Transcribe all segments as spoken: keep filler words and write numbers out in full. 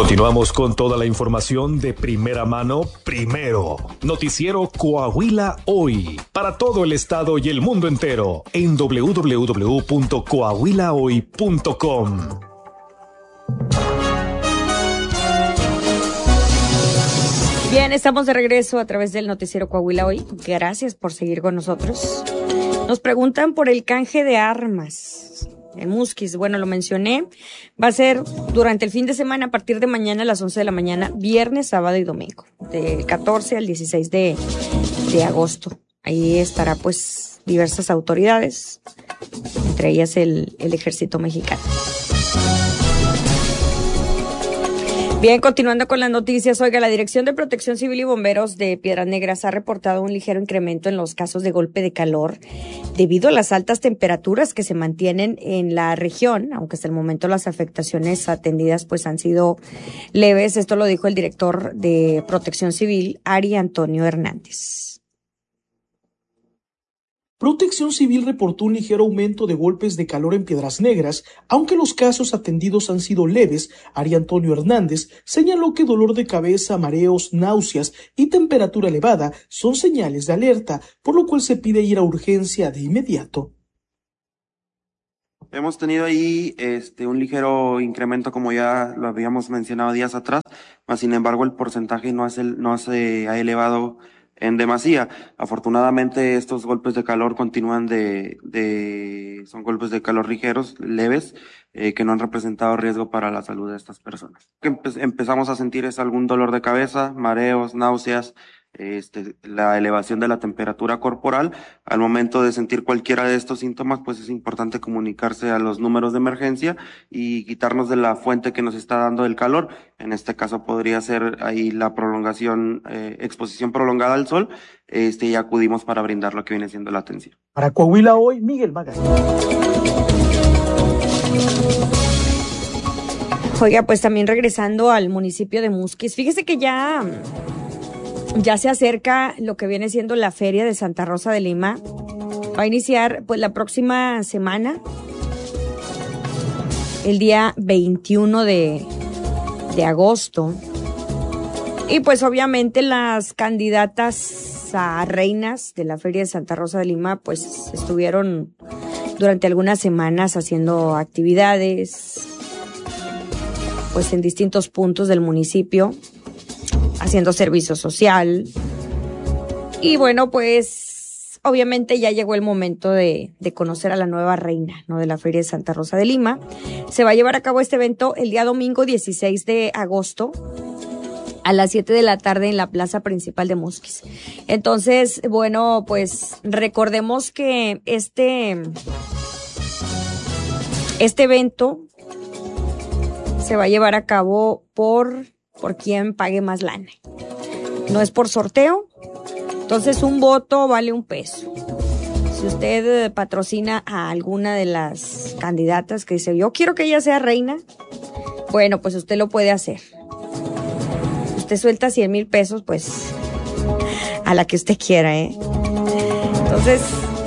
Continuamos con toda la información de primera mano, primero. Noticiero Coahuila Hoy, para todo el estado y el mundo entero, en doble u doble u doble u punto coahuila hoy punto com. Bien, estamos de regreso a través del noticiero Coahuila Hoy. Gracias por seguir con nosotros. Nos preguntan por el canje de armas en Musquis. Bueno, lo mencioné. Va a ser durante el fin de semana, a partir de mañana a las once de la mañana, viernes, sábado y domingo, del catorce al dieciséis de, de agosto. Ahí estará, pues, diversas autoridades, entre ellas el, el Ejército Mexicano. Bien, continuando con las noticias, oiga, la Dirección de Protección Civil y Bomberos de Piedras Negras ha reportado un ligero incremento en los casos de golpe de calor debido a las altas temperaturas que se mantienen en la región, aunque hasta el momento las afectaciones atendidas pues han sido leves. Esto lo dijo el director de Protección Civil, Ari Antonio Hernández. Protección Civil reportó un ligero aumento de golpes de calor en Piedras Negras, aunque los casos atendidos han sido leves. Ari Antonio Hernández señaló que dolor de cabeza, mareos, náuseas y temperatura elevada son señales de alerta, por lo cual se pide ir a urgencia de inmediato. Hemos tenido ahí este un ligero incremento, como ya lo habíamos mencionado días atrás, mas sin embargo el porcentaje no, es el, no se ha elevado en demasía. Afortunadamente estos golpes de calor continúan de, de son golpes de calor ligeros, leves, eh, que no han representado riesgo para la salud de estas personas. Lo que empe- empezamos a sentir es algún dolor de cabeza, mareos, náuseas, este, la elevación de la temperatura corporal. Al momento de sentir cualquiera de estos síntomas, pues es importante comunicarse a los números de emergencia y quitarnos de la fuente que nos está dando el calor. En este caso podría ser ahí la prolongación, eh, exposición prolongada al sol, este, y acudimos para brindar lo que viene siendo la atención. Para Coahuila Hoy, Miguel Magaña. Oiga, pues también regresando al municipio de Musquis, fíjese que ya, ya se acerca lo que viene siendo la Feria de Santa Rosa de Lima. Va a iniciar pues la próxima semana, el día veintiuno de, de agosto. Y pues obviamente las candidatas a reinas de la Feria de Santa Rosa de Lima pues estuvieron durante algunas semanas haciendo actividades pues en distintos puntos del municipio, haciendo servicio social. Y bueno, pues obviamente ya llegó el momento de, de conocer a la nueva reina, ¿no?, de la Feria de Santa Rosa de Lima. Se va a llevar a cabo este evento el día domingo dieciséis de agosto a las siete de la tarde en la plaza principal de Musquis. Entonces, bueno, pues recordemos que este, este evento se va a llevar a cabo por, por quien pague más lana. No es por sorteo. Entonces, un voto vale un peso. Si usted patrocina a alguna de las candidatas que dice, yo quiero que ella sea reina, bueno, pues usted lo puede hacer. Si usted suelta cien mil pesos, pues a la que usted quiera, ¿eh? Entonces,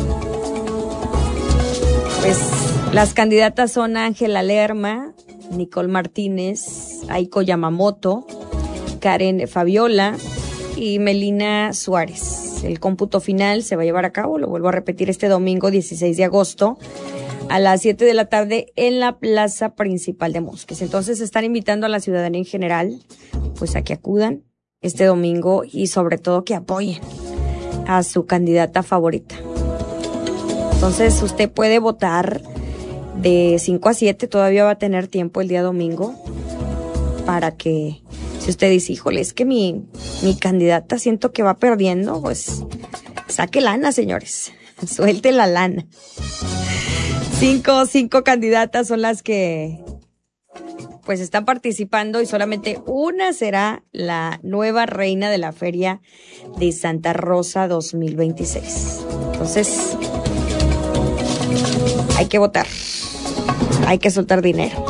pues las candidatas son Ángela Lerma, Nicole Martínez, Aiko Yamamoto, Karen Fabiola y Melina Suárez. El cómputo final se va a llevar a cabo, lo vuelvo a repetir, este domingo dieciséis de agosto a las siete de la tarde en la plaza principal de Musquis. Entonces están invitando a la ciudadanía en general pues a que acudan este domingo y sobre todo que apoyen a su candidata favorita. Entonces usted puede votar de cinco a siete, todavía va a tener tiempo el día domingo para que, si usted dice, híjole, es que mi, mi candidata siento que va perdiendo, pues saque lana, señores, suelte la lana. Cinco, cinco candidatas son las que pues están participando y solamente una será la nueva reina de la Feria de Santa Rosa dos mil veintiséis. Entonces, hay que votar. Hay que soltar dinero.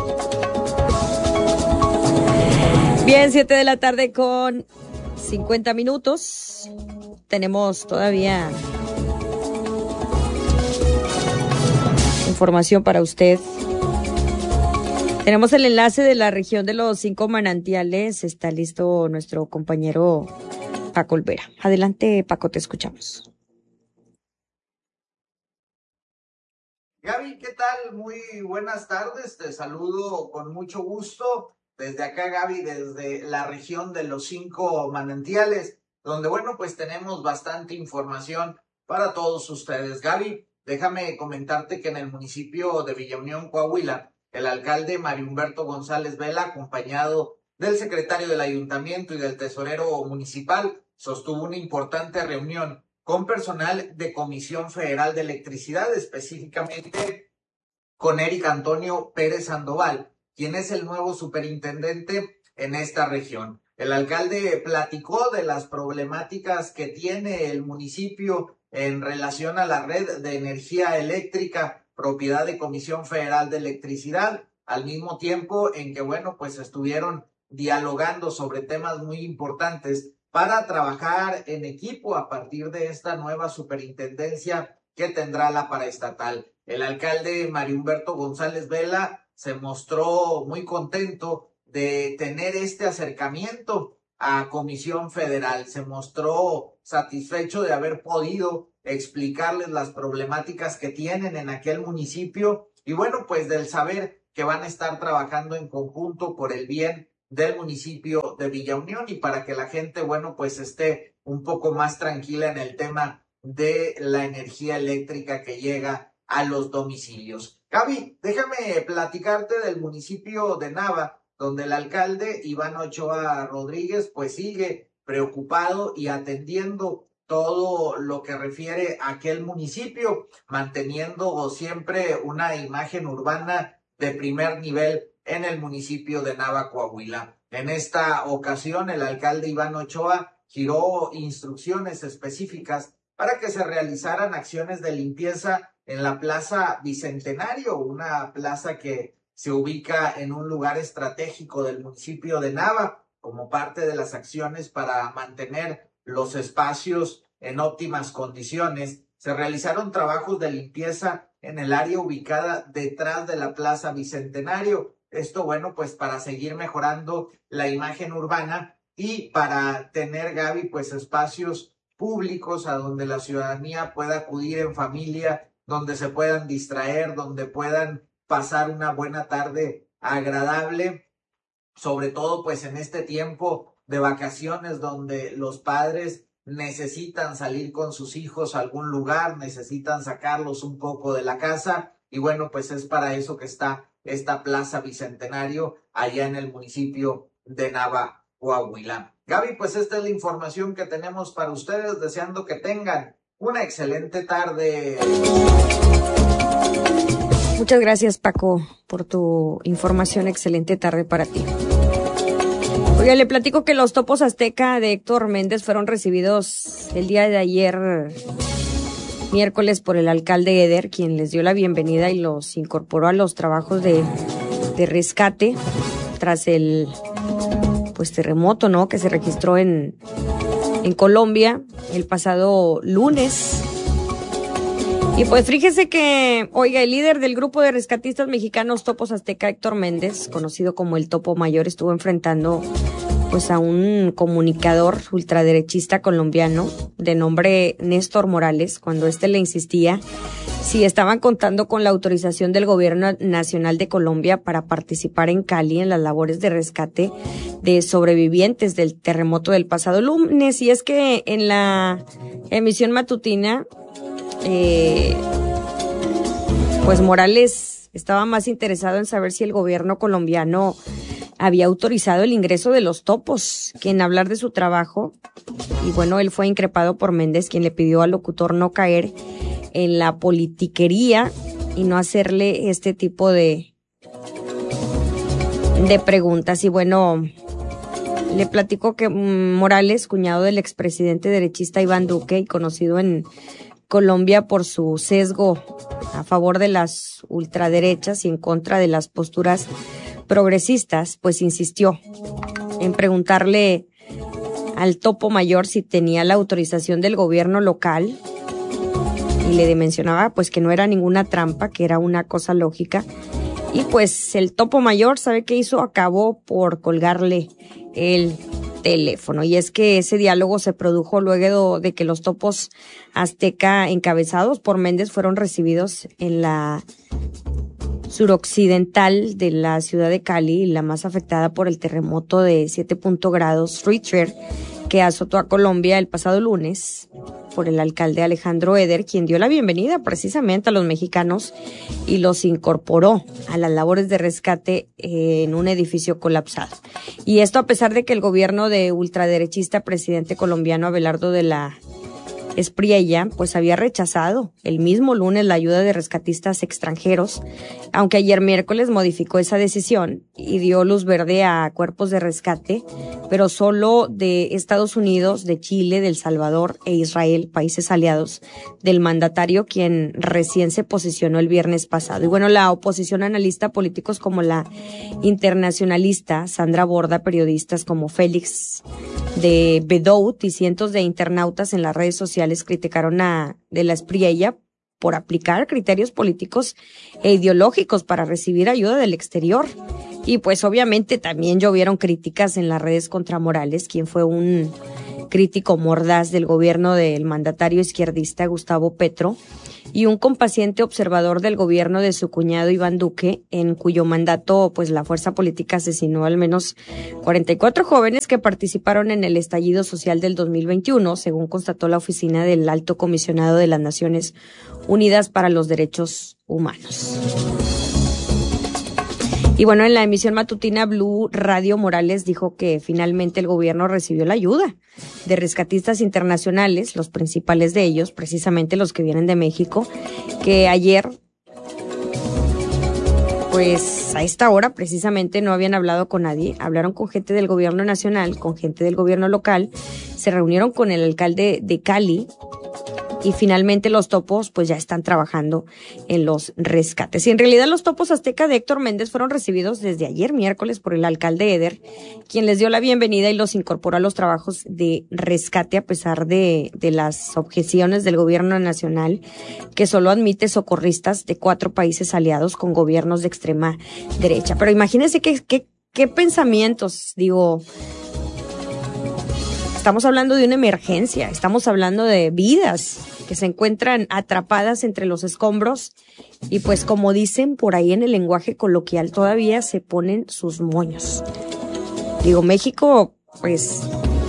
Bien, siete de la tarde con cincuenta minutos. Tenemos todavía información para usted. Tenemos el enlace de la región de los cinco manantiales. Está listo nuestro compañero Paco Olvera. Adelante, Paco, te escuchamos. Gaby, ¿qué tal? Muy buenas tardes. Te saludo con mucho gusto desde acá, Gaby, desde la región de los cinco manantiales, donde, bueno, pues tenemos bastante información para todos ustedes. Gaby, déjame comentarte que en el municipio de Villa Unión, Coahuila, el alcalde Mario Humberto González Vela, acompañado del secretario del ayuntamiento y del tesorero municipal, sostuvo una importante reunión con personal de Comisión Federal de Electricidad, específicamente con Eric Antonio Pérez Sandoval, quien es el nuevo superintendente en esta región. El alcalde platicó de las problemáticas que tiene el municipio en relación a la red de energía eléctrica propiedad de Comisión Federal de Electricidad, al mismo tiempo en que, bueno, pues estuvieron dialogando sobre temas muy importantes para trabajar en equipo a partir de esta nueva superintendencia que tendrá la paraestatal. El alcalde Mario Humberto González Vela se mostró muy contento de tener este acercamiento a Comisión Federal, se mostró satisfecho de haber podido explicarles las problemáticas que tienen en aquel municipio y, bueno, pues del saber que van a estar trabajando en conjunto por el bien del municipio de Villa Unión y para que la gente, bueno, pues esté un poco más tranquila en el tema de la energía eléctrica que llega a los domicilios. Gaby, déjame platicarte del municipio de Nava, donde el alcalde Iván Ochoa Rodríguez pues sigue preocupado y atendiendo todo lo que refiere a aquel municipio, manteniendo siempre una imagen urbana de primer nivel en el municipio de Nava, Coahuila. En esta ocasión, el alcalde Iván Ochoa giró instrucciones específicas para que se realizaran acciones de limpieza en la Plaza Bicentenario, una plaza que se ubica en un lugar estratégico del municipio de Nava, como parte de las acciones para mantener los espacios en óptimas condiciones. Se realizaron trabajos de limpieza en el área ubicada detrás de la Plaza Bicentenario. Esto, bueno, pues para seguir mejorando la imagen urbana y para tener, Gaby, pues espacios públicos a donde la ciudadanía pueda acudir en familia, donde se puedan distraer, donde puedan pasar una buena tarde agradable, sobre todo pues en este tiempo de vacaciones donde los padres necesitan salir con sus hijos a algún lugar, necesitan sacarlos un poco de la casa y bueno, pues es para eso que está esta Plaza Bicentenario allá en el municipio de Nava, Coahuila. Gaby, pues esta es la información que tenemos para ustedes, deseando que tengan una excelente tarde. Muchas gracias, Paco, por tu información. Excelente tarde para ti. Oiga, le platico que los topos azteca de Héctor Méndez fueron recibidos el día de ayer, miércoles, por el alcalde Eder, quien les dio la bienvenida y los incorporó a los trabajos de, de rescate tras el pues terremoto, ¿no?, que se registró en, en Colombia el pasado lunes. Y pues fíjese que, oiga, el líder del grupo de rescatistas mexicanos Topos Azteca, Héctor Méndez, conocido como el Topo Mayor, estuvo enfrentando pues a un comunicador ultraderechista colombiano de nombre Néstor Morales, cuando éste le insistía si estaban contando con la autorización del Gobierno Nacional de Colombia para participar en Cali en las labores de rescate de sobrevivientes del terremoto del pasado lunes. Y es que en la emisión matutina, Eh, pues Morales estaba más interesado en saber si el gobierno colombiano había autorizado el ingreso de los topos que en hablar de su trabajo. Y bueno, él fue increpado por Méndez, quien le pidió al locutor no caer en la politiquería y no hacerle este tipo de, de preguntas. Y bueno, le platico que Morales, cuñado del expresidente derechista Iván Duque y conocido en Colombia por su sesgo a favor de las ultraderechas y en contra de las posturas progresistas, pues insistió en preguntarle al Topo Mayor si tenía la autorización del gobierno local y le mencionaba pues que no era ninguna trampa, que era una cosa lógica Y pues el topo mayor, ¿sabe qué hizo? Acabó por colgarle el teléfono. Y es que ese diálogo se produjo luego de que los topos azteca encabezados por Méndez fueron recibidos en la suroccidental de la ciudad de Cali, la más afectada por el terremoto de siete grados Richter que azotó a Colombia el pasado lunes, por el alcalde Alejandro Eder, quien dio la bienvenida precisamente a los mexicanos y los incorporó a las labores de rescate en un edificio colapsado. Y esto a pesar de que el gobierno de ultraderechista presidente colombiano Abelardo de la Espriella pues había rechazado el mismo lunes la ayuda de rescatistas extranjeros, aunque ayer miércoles modificó esa decisión y dio luz verde a cuerpos de rescate, pero solo de Estados Unidos, de Chile, de El Salvador e Israel, países aliados del mandatario, quien recién se posicionó el viernes pasado. Y bueno, la oposición analista, políticos como la internacionalista Sandra Borda, periodistas como Félix de Bedout y cientos de internautas en las redes sociales criticaron a de la Espriella por aplicar criterios políticos e ideológicos para recibir ayuda del exterior. Y pues obviamente también llovieron críticas en las redes contra Morales, quien fue un crítico mordaz del gobierno del mandatario izquierdista Gustavo Petro y un compaciente observador del gobierno de su cuñado Iván Duque, en cuyo mandato pues la fuerza política asesinó al menos cuarenta y cuatro jóvenes que participaron en el estallido social del dos mil veintiuno, según constató la oficina del Alto Comisionado de las Naciones Unidas para los Derechos Humanos. Y bueno, en la emisión matutina Blue Radio, Morales dijo que finalmente el gobierno recibió la ayuda de rescatistas internacionales, los principales de ellos, precisamente los que vienen de México, que ayer, pues a esta hora precisamente no habían hablado con nadie, hablaron con gente del gobierno nacional, con gente del gobierno local, se reunieron con el alcalde de Cali, y finalmente los topos pues ya están trabajando en los rescates. Y en realidad los topos azteca de Héctor Méndez fueron recibidos desde ayer miércoles por el alcalde Eder, quien les dio la bienvenida y los incorporó a los trabajos de rescate a pesar de, de las objeciones del gobierno nacional, que solo admite socorristas de cuatro países aliados con gobiernos de extrema derecha. Pero imagínense qué, qué, qué pensamientos, digo... Estamos hablando de una emergencia, estamos hablando de vidas que se encuentran atrapadas entre los escombros y pues como dicen por ahí en el lenguaje coloquial todavía se ponen sus moños. Digo, México pues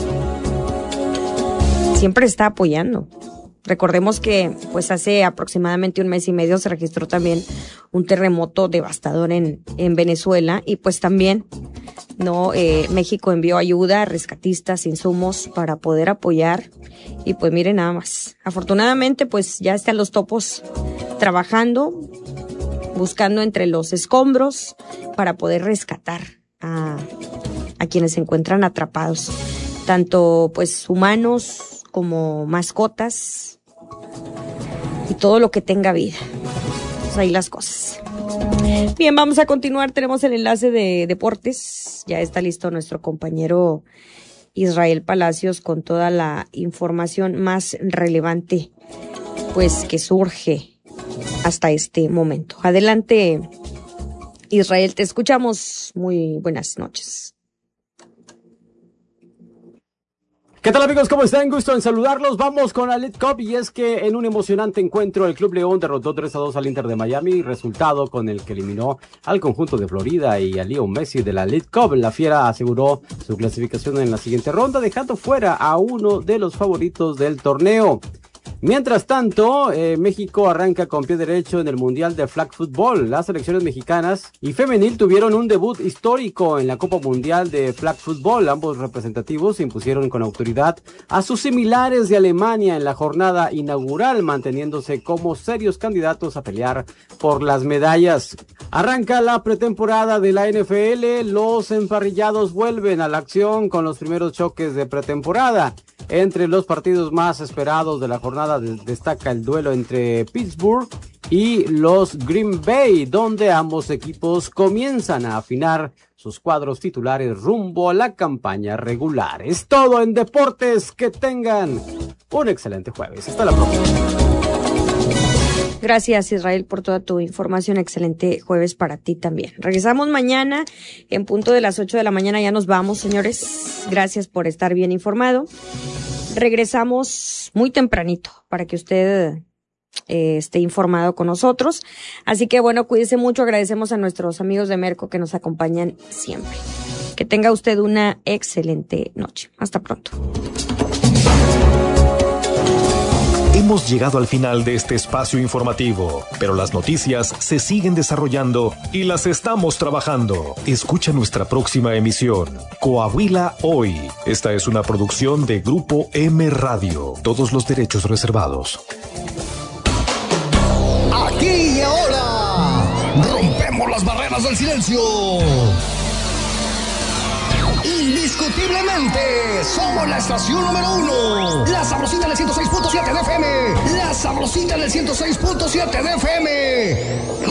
siempre está apoyando. Recordemos que pues hace aproximadamente un mes y medio se registró también un terremoto devastador en, en Venezuela y pues también no eh, México envió ayuda, rescatistas, insumos para poder apoyar y pues miren nada más. Afortunadamente pues ya están los topos trabajando, buscando entre los escombros para poder rescatar a, a quienes se encuentran atrapados, tanto pues humanos como mascotas y todo lo que tenga vida. Pues ahí las cosas. Bien, vamos a continuar. Tenemos el enlace de deportes. Ya está listo nuestro compañero Israel Palacios con toda la información más relevante, pues que surge hasta este momento. Adelante, Israel, te escuchamos. Muy buenas noches. ¿Qué tal amigos? ¿Cómo están? Gusto en saludarlos. Vamos con la League Cup y es que en un emocionante encuentro el Club León derrotó tres a dos al Inter de Miami, resultado con el que eliminó al conjunto de Florida y a Leo Messi de la League Cup. La Fiera aseguró su clasificación en la siguiente ronda, dejando fuera a uno de los favoritos del torneo. Mientras tanto, eh, México arranca con pie derecho en el Mundial de Flag Football. Las selecciones mexicanas y femenil tuvieron un debut histórico en la Copa Mundial de Flag Football. Ambos representativos se impusieron con autoridad a sus similares de Alemania en la jornada inaugural, manteniéndose como serios candidatos a pelear por las medallas. Arranca la pretemporada de la N F L. Los emparrillados vuelven a la acción con los primeros choques de pretemporada. Entre los partidos más esperados de la jornada destaca el duelo entre Pittsburgh y los Green Bay, donde ambos equipos comienzan a afinar sus cuadros titulares rumbo a la campaña regular. Es todo en deportes. Que tengan un excelente jueves. Hasta la próxima. Gracias, Israel, por toda tu información. Excelente jueves para ti también. Regresamos mañana en punto de las ocho de la mañana. Ya nos vamos, señores. Gracias por estar bien informado. Regresamos muy tempranito para que usted eh, esté informado con nosotros. Así que, bueno, cuídese mucho. Agradecemos a nuestros amigos de Merco que nos acompañan siempre. Que tenga usted una excelente noche. Hasta pronto. Hemos llegado al final de este espacio informativo, pero las noticias se siguen desarrollando y las estamos trabajando. Escucha nuestra próxima emisión, Coahuila Hoy. Esta es una producción de Grupo M Radio. Todos los derechos reservados. Aquí y ahora, rompemos las barreras del silencio. Indiscutiblemente, somos la estación número uno. La Sabrosita del ciento seis punto siete de F M. La Sabrosita del ciento seis punto siete de F M.